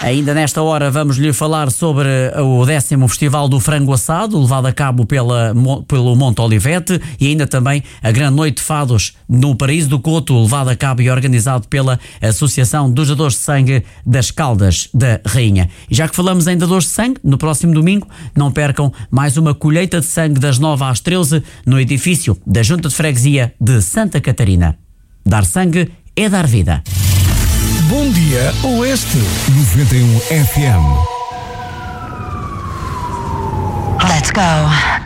Ainda nesta hora vamos lhe falar sobre o 10º Festival do Frango Assado, levado a cabo pelo Monte Olivete, e ainda também a Grande Noite de Fados no Paraíso do Couto, levado a cabo e organizado pela Associação dos Dadores de Sangue das Caldas da Rainha. E já que falamos em dadores de sangue, no próximo domingo não percam mais uma colheita de sangue das 9 às 13 no edifício da Junta de Freguesia de Santa Catarina. Dar sangue é dar vida. Bom dia, Oeste 91 FM. Let's go.